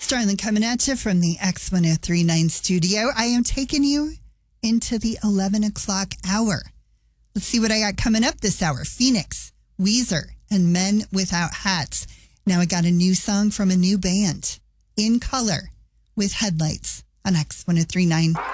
Starlin coming at you from the X1039 studio. I am taking you into the 11 o'clock hour. Let's see what I got coming up this hour. Phoenix, Weezer, and Men Without Hats. Now I got a new song from a new band, In Color, with Headlights on X1039.